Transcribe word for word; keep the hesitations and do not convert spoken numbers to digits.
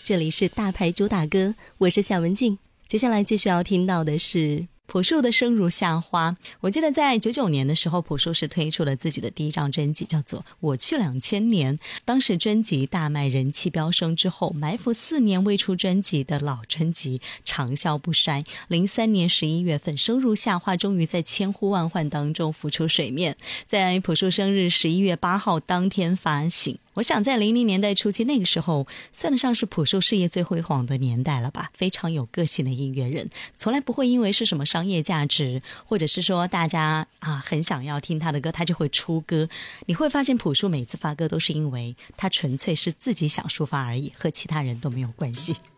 这里是大牌主打歌，我是夏文静。接下来继续要听到的是朴树的《生如夏花》。我记得在九九年的时候，朴树是推出了自己的第一张专辑，叫做《我去两千年》。当时专辑大卖，人气飙升之后，埋伏四年未出专辑的老专辑长效不衰。零三年十一月份，《生如夏花》终于在千呼万唤当中浮出水面，在朴树生日十一月八号当天发行。我想在零零年代初期，那个时候算得上是朴树事业最辉煌的年代了吧，非常有个性的音乐人，从来不会因为是什么商业价值，或者是说大家啊很想要听他的歌，他就会出歌。你会发现朴树每次发歌都是因为他纯粹是自己想抒发而已，和其他人都没有关系。